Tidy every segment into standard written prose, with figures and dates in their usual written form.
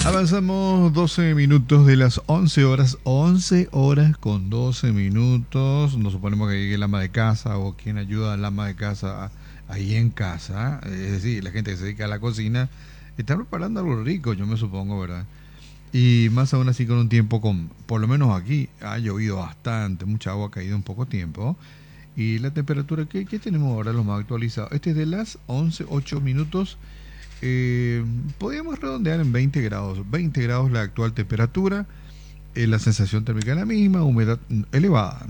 Avanzamos 12 minutos de las 11 horas, 11 horas con 12 minutos. Nos suponemos que llegue el ama de casa o quien ayuda al ama de casa ahí en casa. Es decir, la gente que se dedica a la cocina está preparando algo rico, yo me supongo, ¿verdad? Y más aún así con un tiempo, por lo menos aquí, ha llovido bastante, mucha agua ha caído en poco tiempo. Y la temperatura, ¿qué tenemos ahora lo más actualizado? Este es de las 11, 8 minutos. Podríamos redondear en 20 grados. 20 grados la actual temperatura. La sensación térmica es la misma, humedad elevada,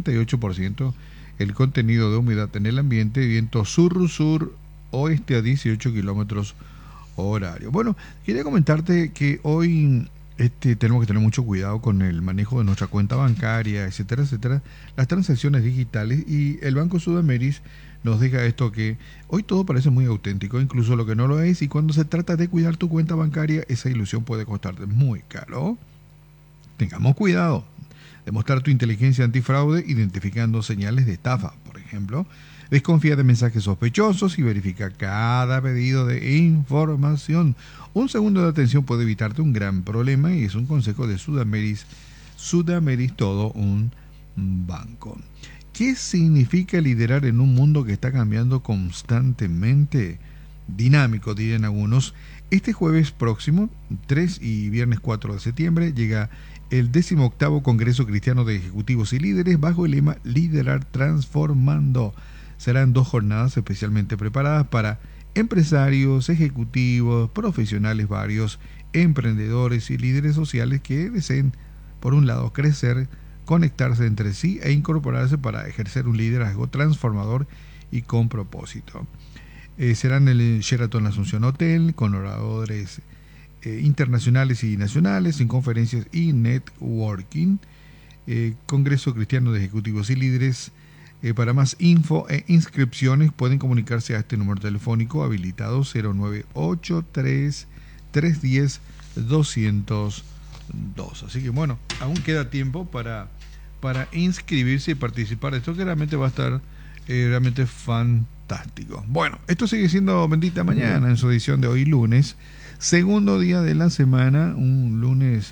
98% el contenido de humedad en el ambiente, viento sur-sur, oeste a 18 kilómetros horario. Bueno, quería comentarte que hoy tenemos que tener mucho cuidado con el manejo de nuestra cuenta bancaria, etcétera, etcétera, las transacciones digitales, y el Banco Sudameris nos deja esto, que hoy todo parece muy auténtico, incluso lo que no lo es, y cuando se trata de cuidar tu cuenta bancaria, esa ilusión puede costarte muy caro. Tengamos cuidado. Demostrar tu inteligencia antifraude identificando señales de estafa, por ejemplo. Desconfía de mensajes sospechosos y verifica cada pedido de información. Un segundo de atención puede evitarte un gran problema, y es un consejo de Sudameris. Sudameris, todo un banco. ¿Qué significa liderar en un mundo que está cambiando constantemente? Dinámico, dirían algunos. Este jueves próximo, 3 y viernes 4 de septiembre, llega el 18º Congreso Cristiano de Ejecutivos y Líderes bajo el lema Liderar Transformando. Serán 2 jornadas especialmente preparadas para empresarios, ejecutivos, profesionales varios, emprendedores y líderes sociales que deseen, por un lado, crecer, conectarse entre sí e incorporarse para ejercer un liderazgo transformador y con propósito. Serán en el Sheraton Asunción Hotel, con oradores internacionales y nacionales, en conferencias y networking. Congreso Cristiano de Ejecutivos y Líderes. Para más info e inscripciones pueden comunicarse a este número telefónico habilitado 0983 310 202. Así que bueno, aún queda tiempo para inscribirse y participar de esto, que realmente va a estar realmente fantástico. Bueno, esto sigue siendo Bendita Mañana en su edición de hoy lunes, segundo día de la semana, un lunes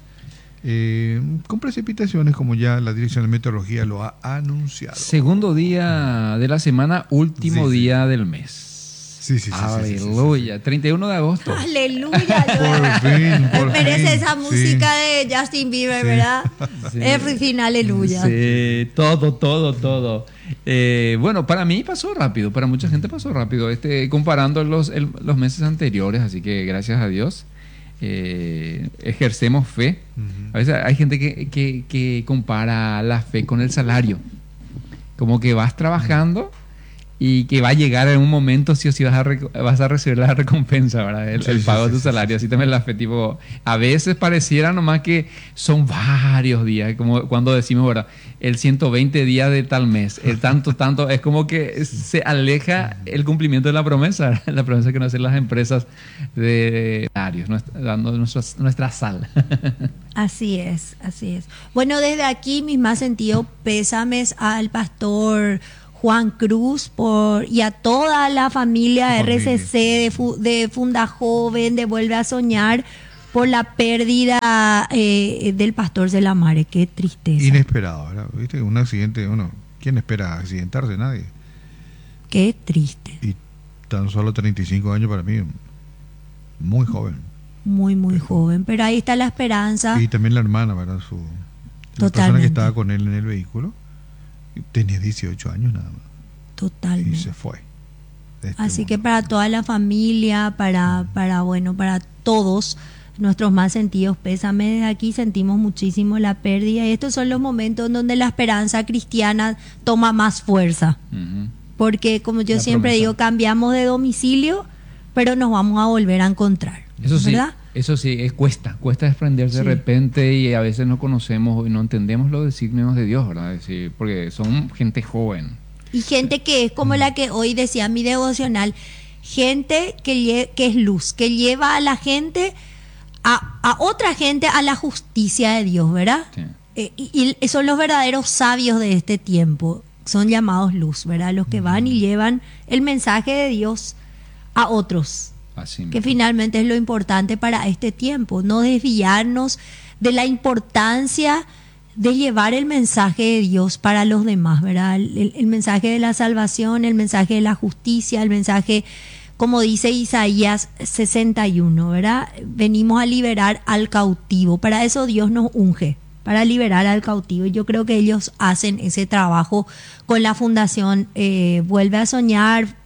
con precipitaciones, como ya la Dirección de Meteorología lo ha anunciado. Segundo día de la semana, último día del mes. Sí. Aleluya, 31 de agosto. Aleluya. Por merece fin, esa música de Justin Bieber, ¿verdad? Sí. Every fin, aleluya. Sí, todo. Bueno, para mí pasó rápido, para mucha gente pasó rápido, comparando los meses anteriores, así que gracias a Dios. Ejercemos fe. A veces hay gente que compara la fe con el salario, como que vas trabajando y que va a llegar en un momento sí o sí vas a recibir la recompensa, ¿verdad? El pago de tu salario. Así también la fe, tipo, a veces pareciera nomás que son varios días, como cuando decimos, ¿verdad? El 120 días de tal mes, el tanto, es como que se aleja el cumplimiento de la promesa que nos hacen las empresas de salarios, dando nuestra sal. Así es. Bueno, desde aquí mis más sentidos pésames al pastor Juan Cruz y a toda la familia RCC de Funda Joven, de Vuelve a Soñar, por la pérdida del pastor Zelamare. Qué tristeza. Inesperado, ¿verdad? ¿Viste? Un accidente, ¿quién espera accidentarse? Nadie. Qué triste. Y tan solo 35 años para mí, muy joven. Muy joven, pero ahí está la esperanza. Y también la hermana, ¿verdad? La persona que estaba con él en el vehículo tenía 18 años nada más. Totalmente. Y se fue. Así que para toda la familia, para todos, nuestros más sentidos pésames. Desde aquí sentimos muchísimo la pérdida, y estos son los momentos donde la esperanza cristiana toma más fuerza. Porque, como yo siempre digo, cambiamos de domicilio, pero nos vamos a volver a encontrar. Eso sí, ¿verdad? Eso sí, cuesta desprenderse de repente, y a veces no conocemos y no entendemos los designios de Dios, ¿verdad? Sí, porque son gente joven. Y gente que es como la que hoy decía mi devocional, gente que es luz, que lleva a la gente, a otra gente a la justicia de Dios, ¿verdad? Sí. Y son los verdaderos sabios de este tiempo, son llamados luz, ¿verdad? Los que van y llevan el mensaje de Dios a otros, Así que mismo. finalmente es lo importante para este tiempo, no desviarnos de la importancia de llevar el mensaje de Dios para los demás, ¿verdad? El mensaje de la salvación, el mensaje de la justicia, el mensaje, como dice Isaías 61, ¿verdad? Venimos a liberar al cautivo, para eso Dios nos unge, para liberar al cautivo, y yo creo que ellos hacen ese trabajo con la fundación Vuelve a Soñar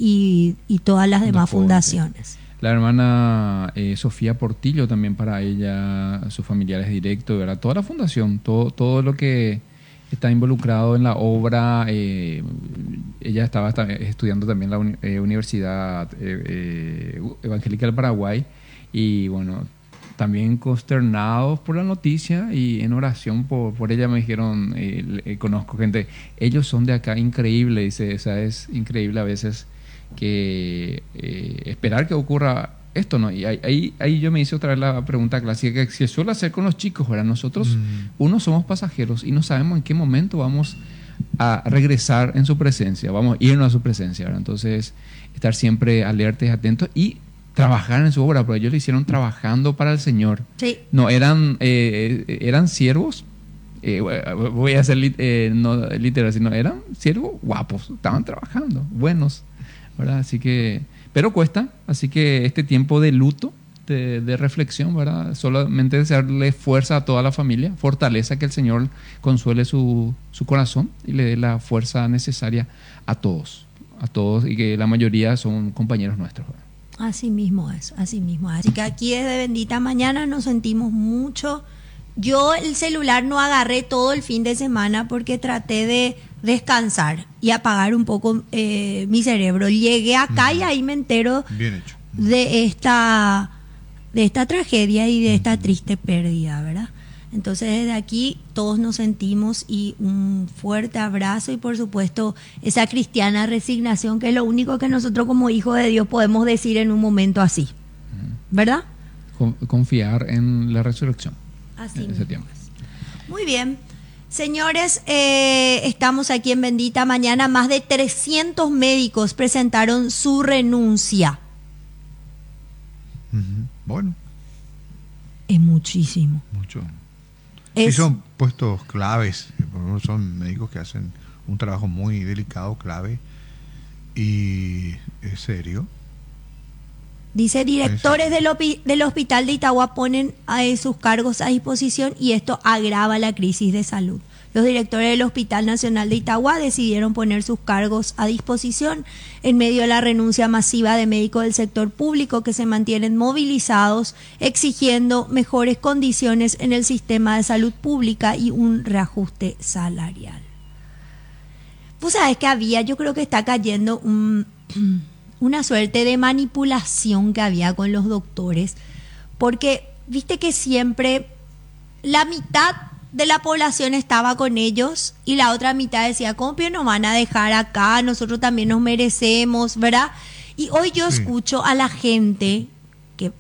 y todas las demás Deporte. fundaciones. La hermana Sofía Portillo también, para ella, sus familiares directos, ¿verdad? Toda la fundación, todo lo que está involucrado en la obra. Ella estaba estudiando también en la Universidad Evangélica del Paraguay, y bueno, también consternados por la noticia y en oración por ella. Me dijeron, conozco gente, ellos son de acá, increíble, dice, o sea, es increíble a veces que esperar que ocurra esto, ¿no? Y ahí yo me hice otra vez la pregunta clásica que se suele hacer con los chicos, ¿verdad? Nosotros, unos somos pasajeros y no sabemos en qué momento vamos a regresar en su presencia, vamos a irnos a su presencia, ¿verdad? Entonces, estar siempre alertas, atentos y trabajar en su obra, porque ellos lo hicieron trabajando para el Señor. Sí. No eran siervos, voy a hacer no literal, sino eran siervos guapos, estaban trabajando, buenos, ¿verdad? Así que, pero cuesta, así que este tiempo de luto, de reflexión, ¿verdad? Solamente desearle fuerza a toda la familia, fortaleza, que el Señor consuele su corazón y le dé la fuerza necesaria a todos, y que la mayoría son compañeros nuestros, ¿verdad? Así mismo es, así mismo es. Así que aquí desde Bendita Mañana nos sentimos mucho. Yo el celular no agarré todo el fin de semana porque traté de descansar y apagar un poco mi cerebro. Llegué acá y ahí me entero Bien hecho. de esta tragedia y de esta triste pérdida, ¿verdad? Entonces desde aquí todos nos sentimos, y un fuerte abrazo y por supuesto esa cristiana resignación, que es lo único que nosotros como hijos de Dios podemos decir en un momento así, ¿verdad? Confiar en la resurrección. Así en ese mismo tiempo. es. Muy bien. Señores, estamos aquí en Bendita Mañana. Más de 300 médicos presentaron su renuncia. Bueno, Es muchísimo. mucho. Sí, son puestos claves, por ejemplo, son médicos que hacen un trabajo muy delicado, clave, y es serio. Dice, directores del hospital de Itagua ponen sus cargos a disposición y esto agrava la crisis de salud. Los directores del Hospital Nacional de Itagua decidieron poner sus cargos a disposición en medio de la renuncia masiva de médicos del sector público que se mantienen movilizados exigiendo mejores condiciones en el sistema de salud pública y un reajuste salarial. Pues sabes que yo creo que está cayendo una suerte de manipulación que había con los doctores, porque viste que siempre la mitad de la población estaba con ellos y la otra mitad decía, ¿cómo que nos van a dejar acá? Nosotros también nos merecemos, ¿verdad? Y hoy yo escucho a la gente que,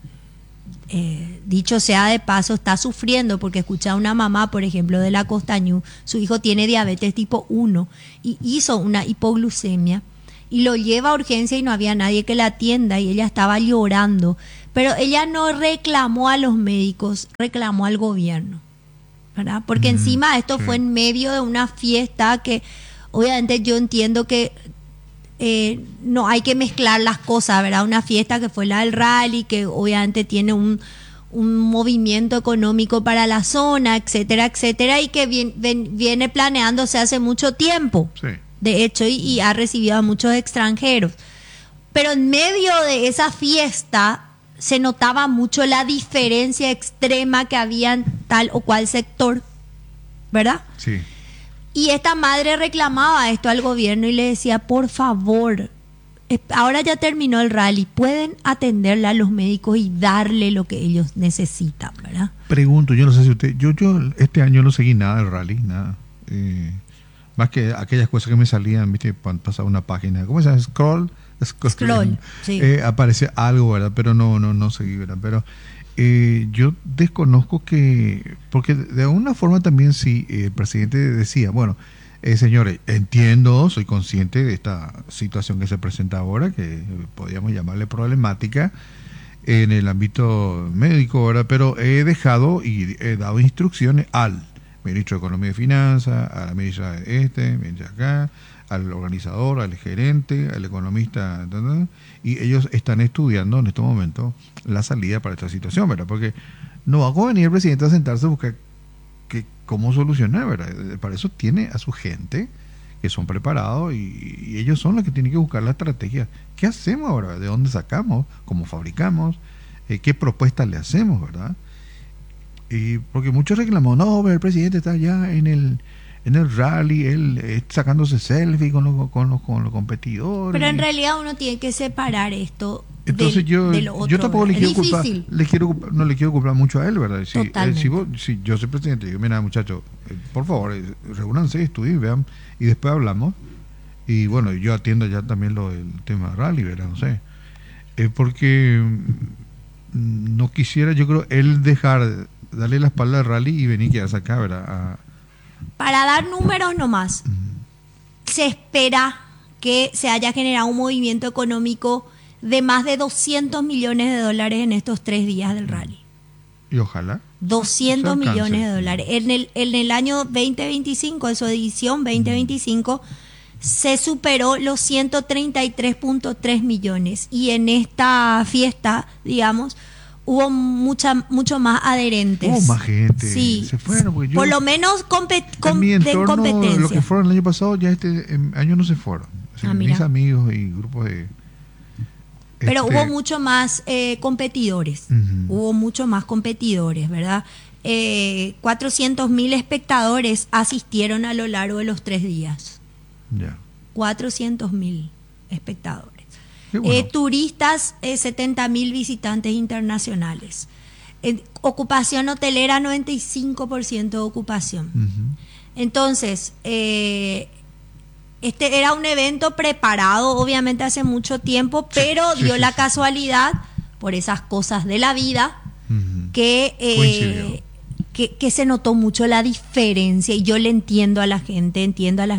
dicho sea de paso, está sufriendo porque escucha a una mamá, por ejemplo, de la Costañú, su hijo tiene diabetes tipo 1 y hizo una hipoglucemia y lo lleva a urgencia y no había nadie que la atienda y ella estaba llorando, pero ella no reclamó a los médicos, reclamó al gobierno, ¿verdad? Porque encima esto fue en medio de una fiesta que obviamente yo entiendo que no hay que mezclar las cosas, ¿verdad? Una fiesta que fue la del rally, que obviamente tiene un movimiento económico para la zona, etcétera, etcétera, y que viene planeándose hace mucho tiempo. Sí. De hecho, y ha recibido a muchos extranjeros. Pero en medio de esa fiesta se notaba mucho la diferencia extrema que había en tal o cual sector, ¿verdad? Sí. Y esta madre reclamaba esto al gobierno y le decía, por favor, ahora ya terminó el rally, pueden atenderle a los médicos y darle lo que ellos necesitan, ¿verdad? Pregunto, yo no sé si usted, yo este año no seguí nada del rally, nada. Más que aquellas cosas que me salían, viste, cuando pasaba una página, ¿cómo se llama? Scroll, sí. Aparece algo, ¿verdad? Pero no seguí, ¿verdad? Pero yo desconozco porque de alguna forma también sí, el presidente decía, bueno, Señores, entiendo, soy consciente de esta situación que se presenta ahora, que podríamos llamarle problemática en el ámbito médico ahora, pero he dejado y he dado instrucciones al ministro de Economía y Finanzas, a la ministra ministra acá, al organizador, al gerente, al economista, ¿entendés? Y ellos están estudiando en este momento la salida para esta situación, ¿verdad? Porque no va a venir el presidente a sentarse a buscar cómo solucionar, ¿verdad? Para eso tiene a su gente que son preparados y ellos son los que tienen que buscar la estrategia. ¿Qué hacemos ahora? ¿De dónde sacamos? ¿Cómo fabricamos? ¿Qué propuestas le hacemos, verdad? Y porque muchos reclaman, no, el presidente está allá en el rally, él sacándose selfie con los competidores. Pero en realidad uno tiene que separar esto entonces de lo otro. Yo tampoco le quiero culpar, difícil. no le quiero culpar mucho a él, ¿verdad? Totalmente. Si yo soy presidente, digo, mira muchachos, por favor, reúnanse, estudien, vean, y después hablamos. Y bueno, yo atiendo ya también el tema rally, ¿verdad? No sé. Porque no quisiera, yo creo, él darle la espalda al rally y venir quedarse acá, ¿verdad? Para dar números nomás, se espera que se haya generado un movimiento económico de más de 200 millones de dólares en estos 3 días del rally. Y ojalá. 200 millones de dólares. En el año 2025, en su edición 2025, se superó los 133.3 millones. Y en esta fiesta, digamos, hubo mucho más adherentes. Hubo más gente. Sí. Se fueron. Por lo menos en mi entorno, competencia. Los que fueron el año pasado, ya este año no se fueron. O sea, mis amigos y grupos de... Pero hubo mucho más competidores. Hubo mucho más competidores, ¿verdad? 400.000 espectadores asistieron a lo largo de los 3 días. Ya. 400.000 espectadores. Bueno. Turistas, 70.000 visitantes internacionales. Ocupación hotelera, 95% de ocupación. Entonces, este era un evento preparado, obviamente, hace mucho tiempo, pero dio la casualidad, por esas cosas de la vida, que se notó mucho la diferencia. Y yo le entiendo a la gente,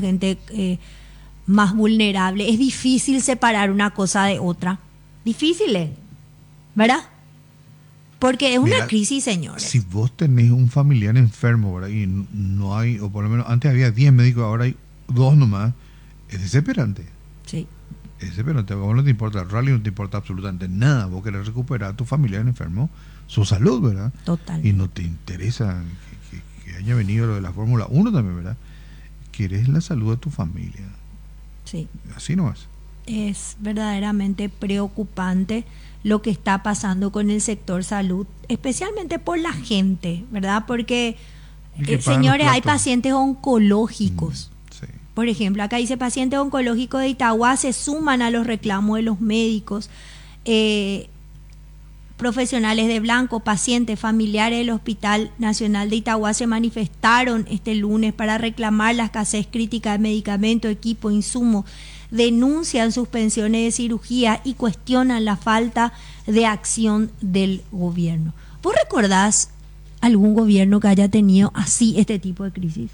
más vulnerable. Es difícil separar una cosa de otra. Difícil, ¿verdad? Porque es una crisis, señores. Si vos tenés un familiar enfermo, ¿verdad? Y no hay, o por lo menos antes había 10 médicos, ahora hay 2 nomás. Es desesperante. Sí. Es desesperante. A vos no te importa el rally, no te importa absolutamente nada. Vos querés recuperar a tu familiar enfermo, su salud, ¿verdad? Total. Y no te interesa que haya venido lo de la Fórmula 1 también, ¿verdad? Querés la salud de tu familia. Sí. Así nomás. Es verdaderamente preocupante lo que está pasando con el sector salud, especialmente por la gente, ¿verdad? Porque, señores, hay pacientes oncológicos. Sí. Por ejemplo, acá dice pacientes oncológicos de Itagua se suman a los reclamos de los médicos, profesionales de blanco, pacientes, familiares del Hospital Nacional de Itagua se manifestaron este lunes para reclamar la escasez crítica de medicamentos, equipo, insumos, denuncian suspensiones de cirugía y cuestionan la falta de acción del gobierno. ¿Vos recordás algún gobierno que haya tenido así este tipo de crisis?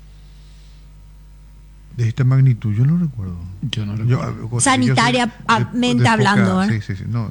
De esta magnitud yo no recuerdo. Yo no recuerdo. Sanitariamente hablando, ¿eh? Sí. No,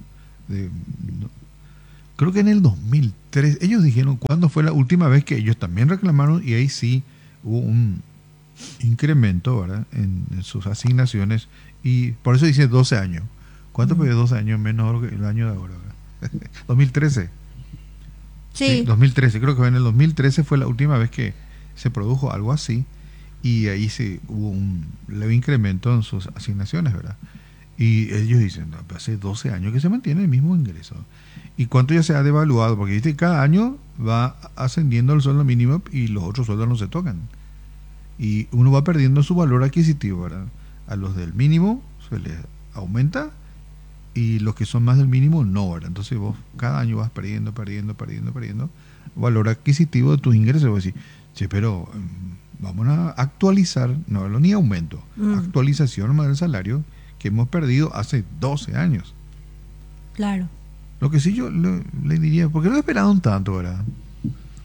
creo que en el 2003, ellos dijeron cuándo fue la última vez que ellos también reclamaron y ahí sí hubo un incremento, ¿verdad? En sus asignaciones y por eso dice 12 años. ¿Cuánto fue 12 años menor que el año de ahora? 2013. Sí, 2013. Creo que en el 2013 fue la última vez que se produjo algo así y ahí sí hubo un leve incremento en sus asignaciones, ¿verdad? Y ellos dicen, no, hace 12 años que se mantiene el mismo ingreso. ¿Y cuánto ya se ha devaluado? Porque dice que cada año va ascendiendo el sueldo mínimo y los otros sueldos no se tocan. Y uno va perdiendo su valor adquisitivo, ¿verdad? A los del mínimo se les aumenta y los que son más del mínimo no, ¿verdad? Entonces vos cada año vas perdiendo valor adquisitivo de tus ingresos. Vos decís, sí, pero vamos a actualizar, no ni aumento, actualización más del salario que hemos perdido hace 12 años. Claro. Lo que sí yo le diría, ¿por qué no esperaron tanto, verdad?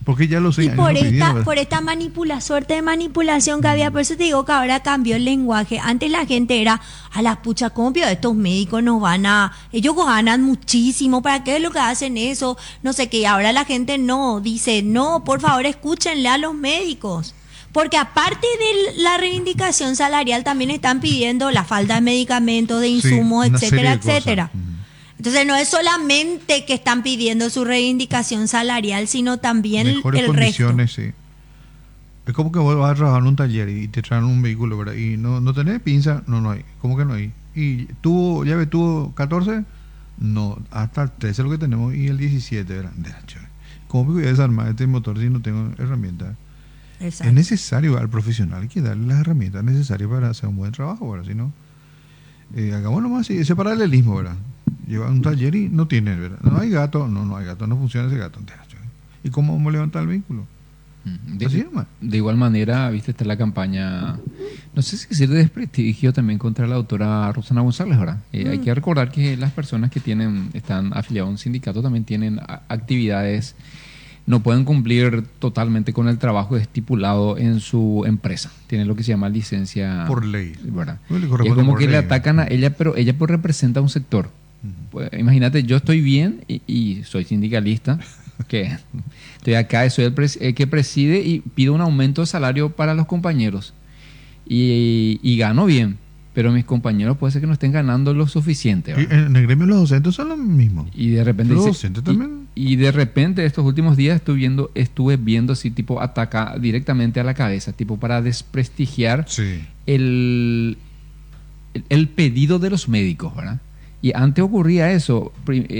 Porque ya los 6 Y años no pidieron, ¿verdad? por esta suerte de manipulación que había, por eso te digo que ahora cambió el lenguaje. Antes la gente era, a las puchas, ¿cómo pio? Estos médicos nos van a, ellos ganan muchísimo, ¿para qué es lo que hacen eso? No sé qué, ahora la gente no, dice, no, por favor escúchenle a los médicos. Porque aparte de la reivindicación salarial, también están pidiendo la falta de medicamentos, de insumos, una serie etcétera, de cosas. etcétera. Entonces no es solamente que están pidiendo su reivindicación salarial, sino también Mejores el resto. condiciones, sí. Es como que vos vas a trabajar en un taller y te traen un vehículo, ¿verdad? Y no tenés pinza, no hay. ¿Cómo que no hay? Y llave tuvo 14, no, hasta el 13 lo que tenemos y el 17, ¿verdad? ¿Cómo voy a desarmar este motor si no tengo herramientas? Exacto. Es necesario al profesional, hay que darle las herramientas necesarias para hacer un buen trabajo, ¿verdad? Si no, hagamos nomás ese paralelismo, ¿verdad? Lleva un taller y no tiene, ¿verdad? No hay gato, no hay gato, no funciona ese gato. ¿Y cómo vamos a levantar el vehículo? Así nomás. De igual manera, viste, está la campaña, no sé si decir de desprestigio también contra la doctora Rosana González, ¿verdad? Hay que recordar que las personas que están afiliadas a un sindicato también tienen actividades, no pueden cumplir totalmente con el trabajo estipulado en su empresa. Tienen lo que se llama licencia Por ley. ¿verdad? Pues le Y es corresponde como por que le ley. atacan a ella, pero ella pues representa un sector. Pues, imagínate, yo estoy bien y soy sindicalista, que estoy acá y soy el que preside y pido un aumento de salario para los compañeros. Y gano bien, pero mis compañeros puede ser que no estén ganando lo suficiente, Y ¿verdad? en el gremio los docentes son los mismos. Y de repente Los dice- docentes también. y de repente estos últimos días estuve viendo así tipo ataca directamente a la cabeza, tipo para desprestigiar Sí. el pedido de los médicos, ¿verdad? Y antes ocurría eso,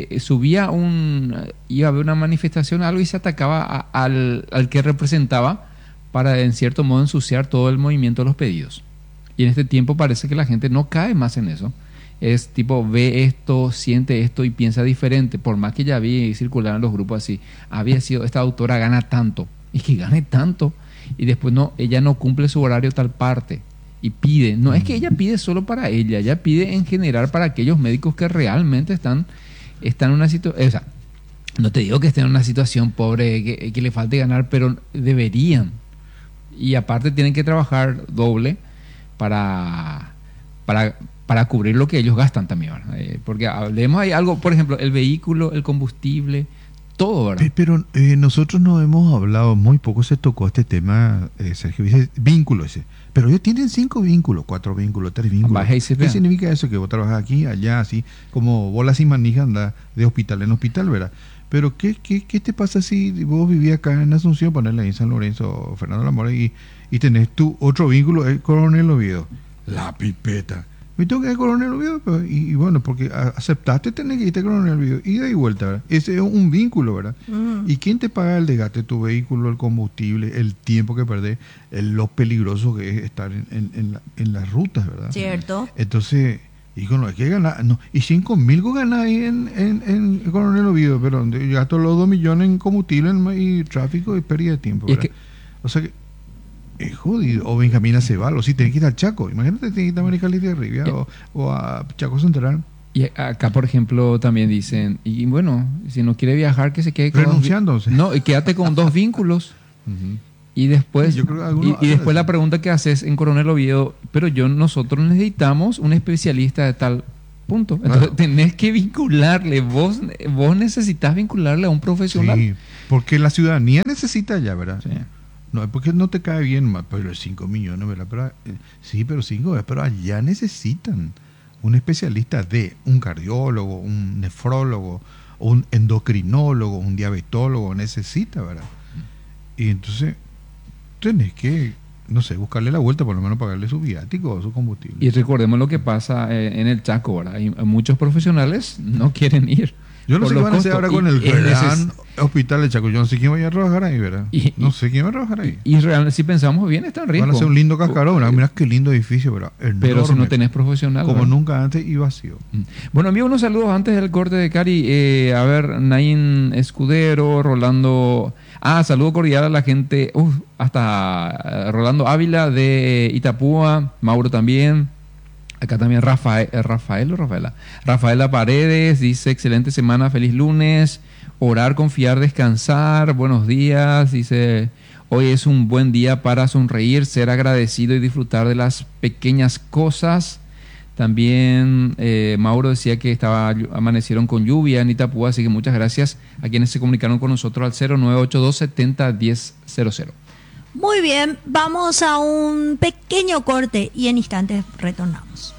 iba a haber una manifestación, algo, y se atacaba al que representaba para en cierto modo ensuciar todo el movimiento de los pedidos. Y en este tiempo parece que la gente no cae más en eso. Es tipo, ve esto, siente esto y piensa diferente. Por más que ya vi circular en los grupos así, había sido, esta autora gana tanto, y que gane tanto, y después no, ella no cumple su horario tal parte. Y pide, no es que ella pide solo para ella pide en general para aquellos médicos que realmente están en una situación, o sea, no te digo que estén en una situación pobre, que le falte ganar, pero deberían. Y aparte tienen que trabajar doble para cubrir lo que ellos gastan también, ¿verdad? Porque hablemos ahí algo, por ejemplo, el vehículo, el combustible, todo, ¿verdad? Pero nosotros no hemos hablado, muy poco se tocó este tema, Sergio, dice vínculo ese. Pero ellos tienen 5 vínculos, 4 vínculos, 3 vínculos. Baja y se ¿Qué vea. significa eso? Que vos trabajas aquí, allá, así, como bola sin manija, anda de hospital en hospital, ¿verdad? Pero ¿qué te pasa si vos vivías acá en Asunción, ponerle ahí en San Lorenzo, Fernando Lamora, y tenés tu otro vínculo, el Coronel Oviedo? La pipeta. Me tengo que ir a Coronel Oviedo, pues, y bueno, porque aceptaste tener que irte a Coronel Oviedo, ida y vuelta, ¿verdad? Ese es un vínculo, ¿verdad? ¿Y quién te paga el desgaste de tu vehículo, el combustible, el tiempo que perdés, lo peligroso que es estar en las rutas, ¿verdad? ¿Cierto? Entonces, y con lo que hay que ganar, no, y 5.000 ganas ahí en Coronel Oviedo, pero gasto los 2 millones en combustible y tráfico y pérdida de tiempo, Y es ¿verdad? O sea que es jodido. O Benjamín Aceval, o si tenés que ir al Chaco, imagínate, tenés que ir a Maricali de Rivia o a Chaco Central. Y acá, por ejemplo, también dicen, y bueno, si no quiere viajar, que se quede con Renunciándose. No, y quédate con 2 vínculos. Y después, Yo creo que algunos y después hacen la eso. pregunta que haces en Coronel Oviedo, pero nosotros necesitamos un especialista de tal punto. Entonces Claro. tenés que vincularle, vos necesitas vincularle a un profesional. Sí, porque la ciudadanía necesita ya, ¿verdad? Sí. No es porque no te cae bien más, pero 5 millones, ¿verdad? Pero, sí, pero 5, pero allá necesitan un especialista de un cardiólogo, un nefrólogo, un endocrinólogo, un diabetólogo, necesita, ¿verdad? Y entonces tenés que, no sé, buscarle la vuelta, por lo menos pagarle su viático o su combustible. Y recordemos lo que pasa en el Chaco, ¿verdad? Hay muchos profesionales no quieren ir. Yo no por sé qué los van a hacer costos. ahora con el Y es gran hospital de Chaco. Yo no sé quién vaya a trabajar ahí, ¿verdad? No sé quién va a trabajar ahí. Y realmente, si pensamos bien, está en riesgo. Van a hacer un lindo cascarón, ¿verdad? Mirá qué lindo edificio, ¿verdad? Pero si no Enorme, tenés profesional. como ¿verdad? nunca antes y vacío. Bueno, envío unos saludos antes del corte de Cari. A ver, Nain Escudero, Rolando. Saludo cordial a la gente. Hasta Rolando Ávila de Itapúa, Mauro también. Acá también Rafael o Rafaela. Rafaela Paredes dice: excelente semana, feliz lunes. orar, confiar, descansar. Buenos días, dice, hoy es un buen día para sonreír, ser agradecido y disfrutar de las pequeñas cosas. También Mauro decía que amanecieron con lluvia en Itapúa, así que muchas gracias a quienes se comunicaron con nosotros al 0982 70 1000. Muy bien, vamos a un pequeño corte y en instantes retornamos.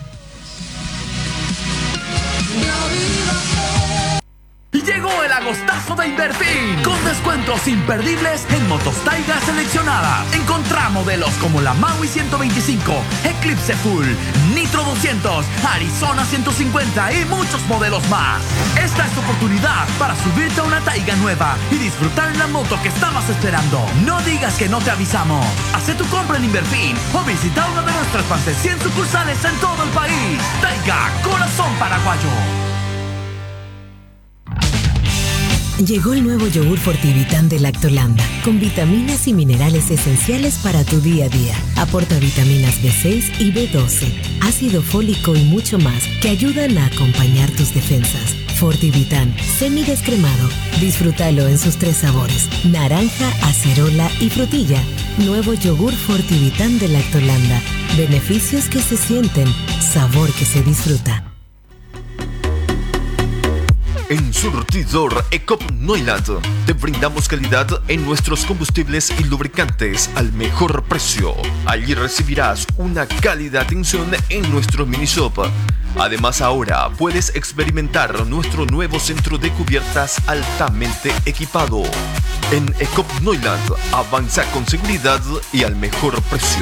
Llegó el agostazo de Inverfin, con descuentos imperdibles en motos Taiga seleccionadas. Encontrá modelos como la Maui 125, Eclipse Full, Nitro 200, Arizona 150 y muchos modelos más. Esta es tu oportunidad para subirte a una Taiga nueva y disfrutar la moto que estabas esperando. No digas que no te avisamos. Haz tu compra en Inverfin o visita una de nuestras más de 100 sucursales en todo el país. Taiga, corazón paraguayo. Llegó el nuevo yogur Fortivitan de Lactolanda, con vitaminas y minerales esenciales para tu día a día. Aporta vitaminas B6 y B12, ácido fólico y mucho más que ayudan a acompañar tus defensas. Fortivitan, semidescremado. Disfrútalo en sus 3 sabores: naranja, acerola y frutilla. Nuevo yogur Fortivitan de Lactolanda. Beneficios que se sienten, sabor que se disfruta. En Surtidor Ecop Neuland te brindamos calidad en nuestros combustibles y lubricantes al mejor precio. Allí recibirás una cálida atención en nuestro mini shop. Además, ahora puedes experimentar nuestro nuevo centro de cubiertas altamente equipado. En Ecop Neuland avanza con seguridad y al mejor precio.